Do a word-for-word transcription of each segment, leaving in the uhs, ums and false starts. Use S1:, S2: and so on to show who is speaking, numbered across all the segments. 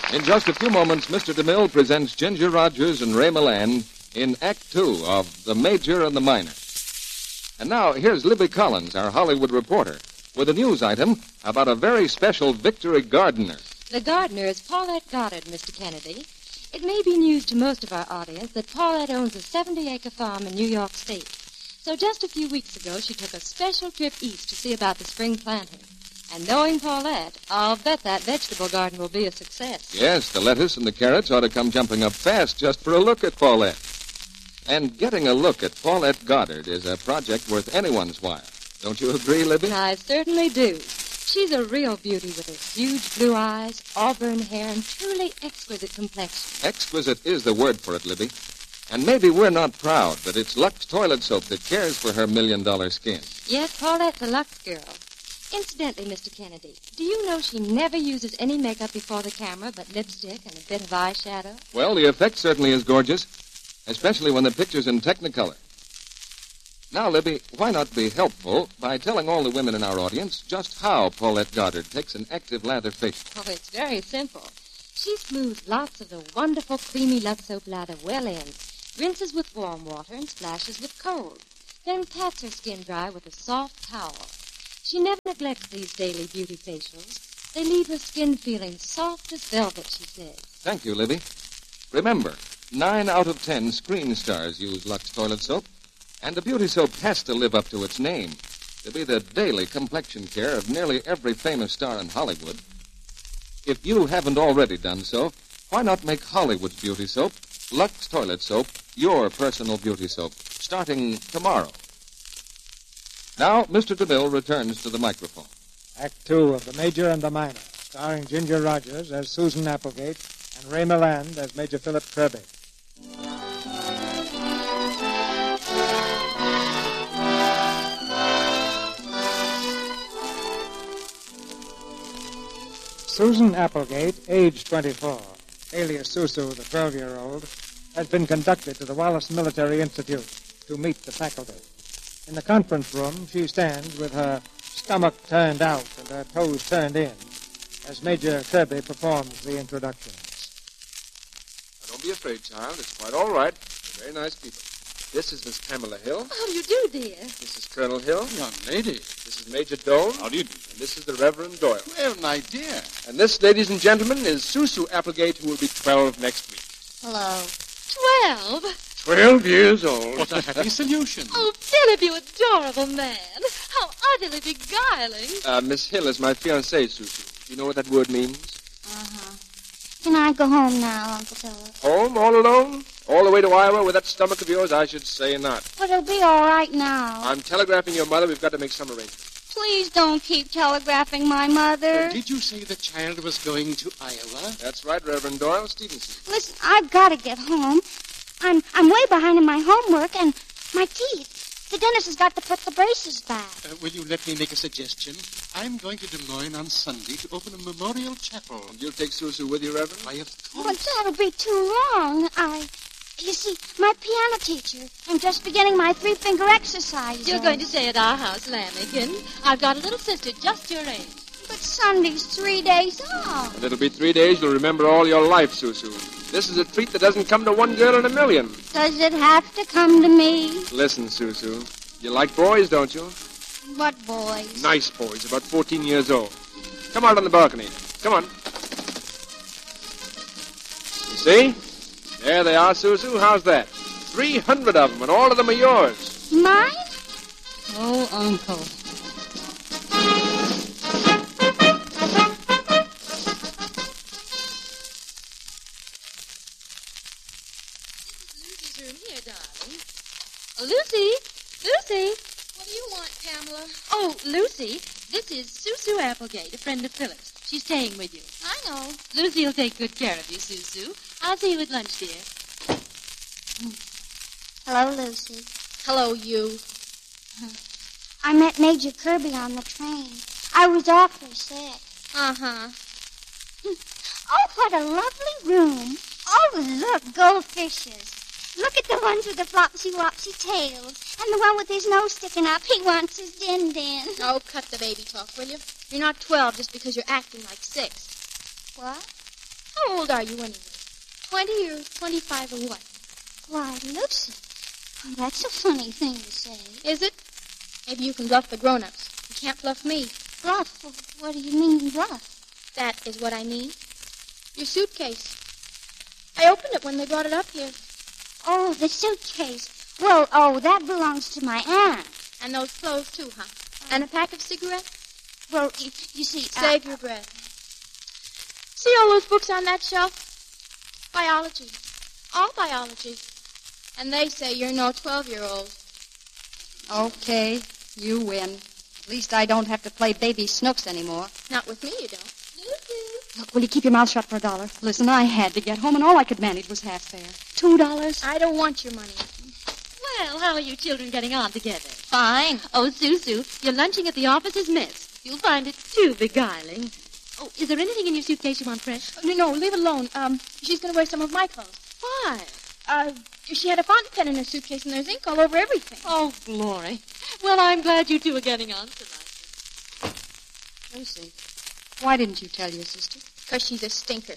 S1: In just a few moments, Mister DeMille presents Ginger Rogers and Ray Milland in Act Two of The Major and the Minor. And now, here's Libby Collins, our Hollywood reporter, with a news item about a very special Victory Gardener.
S2: The gardener is Paulette Goddard, Mister Kennedy. It may be news to most of our audience that Paulette owns a seventy-acre farm in New York State. So just a few weeks ago, she took a special trip east to see about the spring planting. And knowing Paulette, I'll bet that vegetable garden will be a success.
S1: Yes, the lettuce and the carrots ought to come jumping up fast just for a look at Paulette. And getting a look at Paulette Goddard is a project worth anyone's while. Don't you agree, Libby?
S2: I certainly do. She's a real beauty with her huge blue eyes, auburn hair, and truly exquisite complexion.
S1: Exquisite is the word for it, Libby. And maybe we're not proud, but it's Lux toilet soap that cares for her million-dollar skin.
S2: Yes, Paulette's a Lux girl. Incidentally, Mister Kennedy, do you know she never uses any makeup before the camera but lipstick and a bit of eyeshadow?
S1: Well, the effect certainly is gorgeous, especially when the picture's in Technicolor. Now, Libby, why not be helpful by telling all the women in our audience just how Paulette Goddard takes an active lather facial?
S2: Oh, it's very simple. She smooths lots of the wonderful creamy Lux soap lather well in, rinses with warm water and splashes with cold, then pats her skin dry with a soft towel. She never neglects these daily beauty facials. They leave her skin feeling soft as velvet, she says.
S1: Thank you, Libby. Remember, nine out of ten screen stars use Lux toilet soap, and a beauty soap has to live up to its name, to be the daily complexion care of nearly every famous star in Hollywood. If you haven't already done so, why not make Hollywood's beauty soap, Lux toilet soap, your personal beauty soap, starting tomorrow? Now, Mister DeMille returns to the microphone.
S3: Act Two of The Major and the Minor, starring Ginger Rogers as Susan Applegate and Ray Milland as Major Philip Kirby. Susan Applegate, age twenty-four, alias Susu, the twelve-year-old, has been conducted to the Wallace Military Institute to meet the faculty. In the conference room, she stands with her stomach turned out and her toes turned in as Major Kirby performs the introductions.
S4: Now, don't be afraid, child. It's quite all right. They're very nice people. This is Miss Pamela Hill.
S2: How do you do, dear?
S4: This is Colonel Hill.
S5: Young lady.
S4: This is Major Doane.
S5: How do you do?
S4: And this is the Reverend Doyle.
S5: Well, my dear.
S4: And this, ladies and gentlemen, is Susu Applegate, who will be twelve next week.
S6: Hello.
S2: Twelve?
S4: Twelve years old.
S5: What a happy solution.
S2: Oh, Philip, you adorable man. How utterly beguiling.
S4: Uh, Miss Hill is my fiancée, Susu. Do you know what that word means?
S6: Uh-huh. Can I go home now, Uncle Philip?
S4: Home, all alone? All the way to Iowa with that stomach of yours? I should say not.
S6: But it'll be all right now.
S4: I'm telegraphing your mother. We've got to make some arrangements.
S6: Please don't keep telegraphing my mother.
S5: Uh, did you say the child was going to Iowa?
S4: That's right, Reverend Doyle Stevenson.
S6: Listen, I've got to get home. I'm I'm way behind in my homework and my teeth. The dentist has got to put the braces back.
S5: Uh, will you let me make a suggestion? I'm going to Des Moines on Sunday to open a memorial chapel.
S4: And you'll take Susu with you, Reverend?
S5: Why, of
S6: But
S5: course.
S6: that'll be too long. I... You see, my piano teacher, I'm just beginning my three-finger exercise.
S2: You're going to stay at our house, Lammigan. I've got a little sister just your age.
S6: But Sunday's three days off.
S4: And it'll be three days you'll remember all your life, Susu. This is a treat that doesn't come to one girl in a million.
S6: Does it have to come to me?
S4: Listen, Susu. You like boys, don't you?
S6: What boys?
S4: Nice boys, about fourteen years old. Come out on the balcony. Come on. You see? There they are, Susu. How's that? Three hundred of them, and all of them are yours.
S6: Mine?
S2: Oh, Uncle. Lucy's room here, darling. Lucy? Lucy?
S7: What do you want, Pamela?
S2: Oh, Lucy, this is Susu Applegate, a friend of Philip's. She's staying with you.
S7: I know.
S2: Lucy will take good care of you, Susu. I'll see you at lunch, dear.
S6: Hello, Lucy.
S7: Hello, you.
S6: I met Major Kirby on the train. I was awfully sick.
S7: Uh-huh.
S6: Oh, what a lovely room. Oh, look, goldfishes. Look at the ones with the flopsy-wopsy tails. And the one with his nose sticking up. He wants his din-din.
S7: Oh, cut the baby talk, will you? You're not twelve just because you're acting like six.
S6: What?
S7: Oh, old are you anyway? Twenty or twenty-five or what?
S6: Why, Lucy, that's a funny thing to say.
S7: Is it? Maybe you can bluff the grown-ups. You can't bluff me.
S6: Bluff? What do you mean, bluff?
S7: That is what I mean. Your suitcase. I opened it when they brought it up here.
S6: Oh, the suitcase. Well, oh, that belongs to my aunt.
S7: And those clothes, too, huh? And a pack of cigarettes?
S6: Well, you, you see...
S7: Save your breath. See all those books on that shelf? Biology. All biology. And they say you're no twelve-year-old.
S8: Okay, you win. At least I don't have to play baby snooks anymore.
S7: Not with me, you don't.
S8: Look, will you keep your mouth shut for a dollar? Listen, I had to get home, and all I could manage was half fare. Two dollars?
S7: I don't want your money.
S2: Well, how are you children getting on together?
S8: Fine.
S2: Oh, Susu, your lunching at the office is missed. You'll find it too beguiling. Oh, is there anything in your suitcase you want fresh?
S7: No, no, leave it alone. Um, she's going to wear some of my clothes.
S2: Why?
S7: Uh, she had a fountain pen in her suitcase, and there's ink all over everything.
S2: Oh, glory. Well, I'm glad you two are getting on so nicely.
S8: Lucy, why didn't you tell your sister?
S7: Because she's a stinker.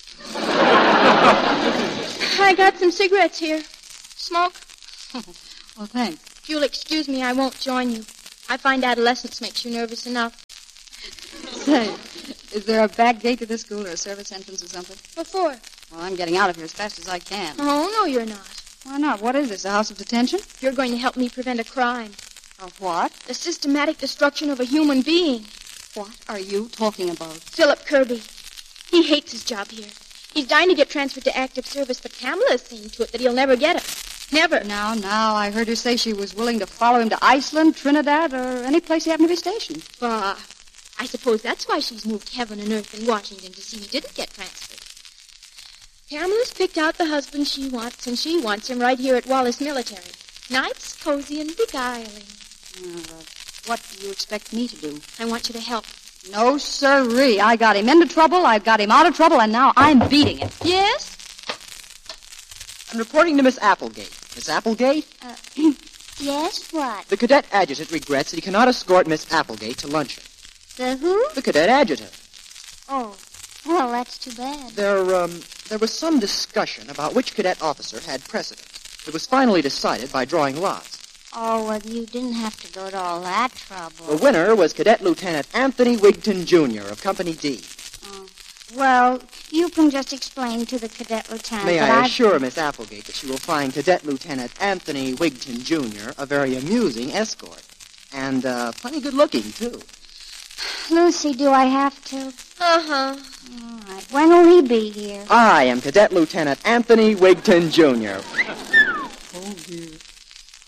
S7: I got some cigarettes here. Smoke?
S8: Well, thanks.
S7: If you'll excuse me, I won't join you. I find adolescence makes you nervous enough.
S8: Say, is there a back gate to this school or a service entrance or something?
S7: Before.
S8: Well, I'm getting out of here as fast as I can.
S7: Oh, no, you're not.
S8: Why not? What is this, a house of detention?
S7: You're going to help me prevent a crime.
S8: A what?
S7: The systematic destruction of a human being.
S8: What are you talking about?
S7: Philip Kirby. He hates his job here. He's dying to get transferred to active service, but Pamela is seeing to it that he'll never get it. Never.
S8: Now, now, I heard her say she was willing to follow him to Iceland, Trinidad, or any place he happened to be stationed.
S7: Bah. I suppose that's why she's moved heaven and earth in Washington to see he didn't get transferred. Pamela's picked out the husband she wants, and she wants him right here at Wallace Military. Nice, cozy, and beguiling.
S8: Uh, what do you expect me to do?
S7: I want you to help.
S8: No, sirree. I got him into trouble, I've got him out of trouble, and now I'm beating it.
S7: Yes?
S9: I'm reporting to Miss Applegate. Miss Applegate?
S6: Uh, yes, what?
S9: The cadet adjutant regrets that he cannot escort Miss Applegate to luncheon.
S6: The who?
S9: The cadet adjutant.
S6: Oh, well, that's too bad.
S9: There, um, there was some discussion about which cadet officer had precedence. It was finally decided by drawing lots.
S6: Oh, well, you didn't have to go to all that trouble.
S9: The winner was Cadet Lieutenant Anthony Wigton, Junior of Company D.
S6: Oh. Well, you can just explain to the cadet lieutenant
S9: May
S6: that
S9: I
S6: I've...
S9: assure Miss Applegate that she will find Cadet Lieutenant Anthony Wigton, Junior a very amusing escort. And, uh, plenty good-looking, too.
S6: Lucy, do I have to?
S7: Uh-huh.
S6: All right. When will he be here?
S9: I am Cadet Lieutenant Anthony Wigton, Junior
S8: Oh, dear.